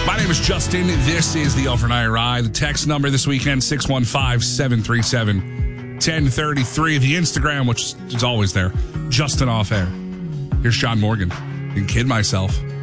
My name is Justin. This is the Overnight Ride. The text number this weekend, 615-737-1033. The Instagram, which is always there, Justin Off Air. Here's Sean Morgan and Kid Myself.